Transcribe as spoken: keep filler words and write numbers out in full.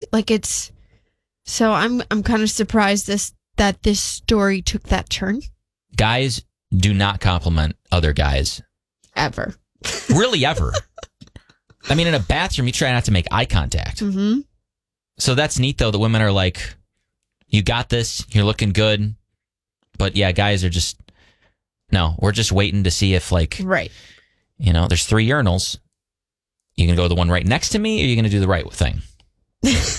Like it's so I'm I'm kind of surprised this that this story took that turn. Guys do not compliment other guys ever. Really ever. I mean, in a bathroom, you try not to make eye contact. Mm-hmm. So that's neat, though. The women are like, you got this. You're looking good. But yeah, guys are just, no, we're just waiting to see if, like, right. You know, there's three urinals. You going to go to the one right next to me, or are you going to do the right thing?